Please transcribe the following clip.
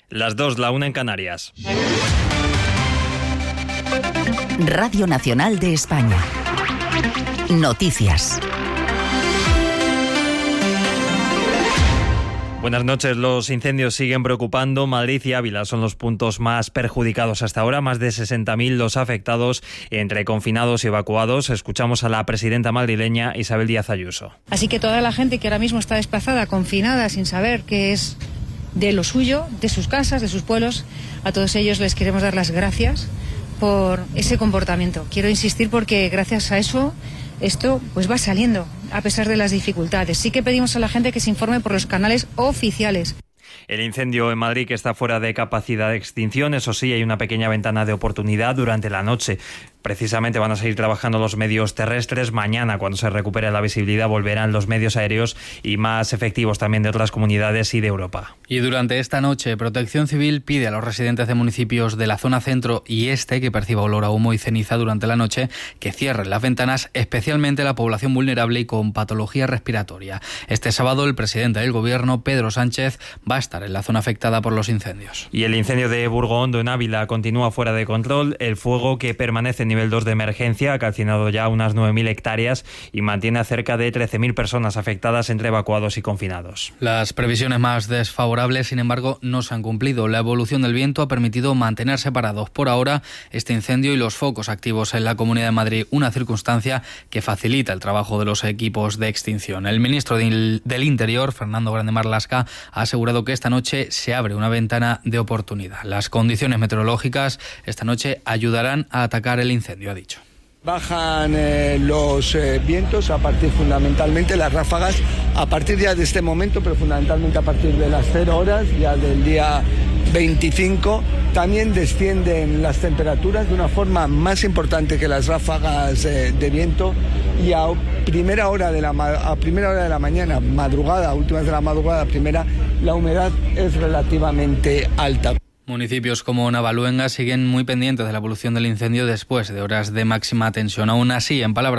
Las 2, la 1 en Canarias. Radio Nacional de España. Noticias. Buenas noches. Los incendios siguen preocupando. Madrid y Ávila son los puntos más perjudicados hasta ahora. Más de 60.000 los afectados entre confinados y evacuados. Escuchamos a la presidenta madrileña Isabel Díaz Ayuso. Así que toda la gente que ahora mismo está desplazada, confinada, sin saber qué es de lo suyo, de sus casas, de sus pueblos, a todos ellos les queremos dar las gracias por ese comportamiento. Quiero insistir porque gracias a eso esto pues va saliendo a pesar de las dificultades. Sí que pedimos a la gente que se informe por los canales oficiales. El incendio en Madrid que está fuera de capacidad de extinción, eso sí, hay una pequeña ventana de oportunidad durante la noche. Precisamente van a seguir trabajando los medios terrestres. Mañana, cuando se recupere la visibilidad, volverán los medios aéreos y más efectivos también de otras comunidades y de Europa. Y durante esta noche, Protección Civil pide a los residentes de municipios de la zona centro y este que perciba olor a humo y ceniza durante la noche que cierren las ventanas, especialmente la población vulnerable y con patología respiratoria. Este sábado, el presidente del Gobierno, Pedro Sánchez, va a estar en la zona afectada por los incendios. Y el incendio de Burgohondo en Ávila continúa fuera de control. El fuego, que permanece en nivel 2 de emergencia, ha calcinado ya unas 9.000 hectáreas y mantiene a cerca de 13.000 personas afectadas entre evacuados y confinados. Las previsiones más desfavorables, sin embargo, no se han cumplido. La evolución del viento ha permitido mantener separados por ahora este incendio y los focos activos en la Comunidad de Madrid, una circunstancia que facilita el trabajo de los equipos de extinción. El ministro del Interior, Fernando Grande Marlaska, ha asegurado que esta noche se abre una ventana de oportunidad. Las condiciones meteorológicas esta noche ayudarán a atacar el incendio, ha dicho. Bajan los vientos a partir fundamentalmente, las ráfagas, a partir ya de este momento, pero fundamentalmente a partir de las 0 horas, ya del día 25. También descienden las temperaturas de una forma más importante que las ráfagas de viento y a primera hora de la mañana, madrugada, últimas de la madrugada, primera, la humedad es relativamente alta. Municipios como Navaluenga siguen muy pendientes de la evolución del incendio después de horas de máxima tensión. Aún así, en palabras